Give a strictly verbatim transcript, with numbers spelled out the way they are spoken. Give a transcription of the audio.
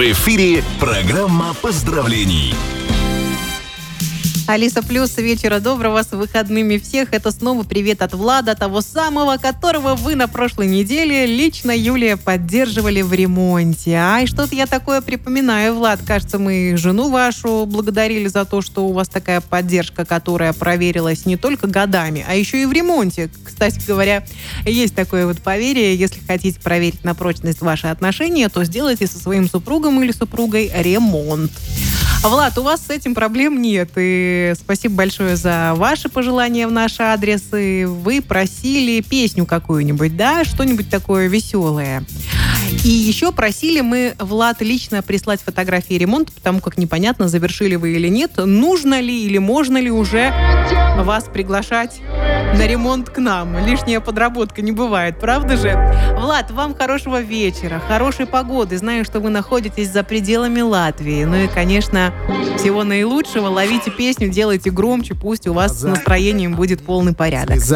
В эфире программа поздравлений. Алиса Плюс, вечера доброго, с выходными всех. Это снова привет от Влада, того самого, которого вы на прошлой неделе лично, Юлия, поддерживали в ремонте. Ай, что-то я такое припоминаю, Влад. Кажется, мы жену вашу благодарили за то, что у вас такая поддержка, которая проверилась не только годами, а еще и в ремонте. Кстати говоря, есть такое вот поверье, если хотите проверить на прочность ваши отношения, то сделайте со своим супругом или супругой ремонт. Влад, у вас с этим проблем нет. И спасибо большое за ваши пожелания в наш адрес. И вы просили песню какую-нибудь, да? Что-нибудь такое веселое. И еще просили мы, Влад, лично прислать фотографии ремонта, потому как непонятно, завершили вы или нет. Нужно ли или можно ли уже вас приглашать на ремонт к нам? Лишняя подработка не бывает, правда же? Влад, вам хорошего вечера, хорошей погоды. Знаю, что вы находитесь за пределами Латвии. Ну и, конечно, всего наилучшего. Ловите песню, делайте громче, пусть у вас с настроением будет полный порядок.